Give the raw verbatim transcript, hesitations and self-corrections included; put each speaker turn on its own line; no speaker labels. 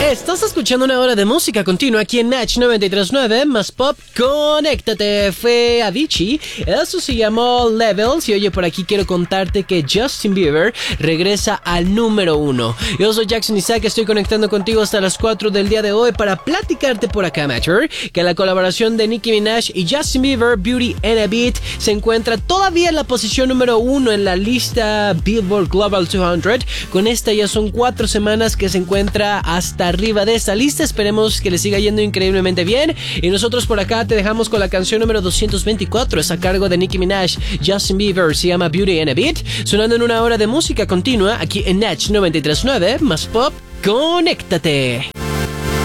Estás escuchando una hora de música continua aquí en Natch noventa y tres punto nueve más pop. Conéctate, fue Avicii. Eso se llamó Levels. Y oye, por aquí quiero contarte que Justin Bieber regresa al número uno. Yo soy Jackson Isaac, estoy conectando contigo hasta las cuatro del día de hoy para platicarte por acá, Matter, que la colaboración de Nicki Minaj y Justin Bieber, Beauty and a Beat, se encuentra todavía en la posición número uno en la lista Billboard Global doscientos. Con esta ya son cuatro semanas que se encuentra hasta arriba de esta lista. Esperemos que le siga yendo increíblemente bien. Y nosotros por acá te dejamos con la canción número doscientos veinticuatro. Es a cargo de Nicki Minaj, Justin Bieber. Se llama Beauty and a Beat. Sonando en una hora de música continua aquí en Natch noventa y tres punto nueve más pop. Conéctate.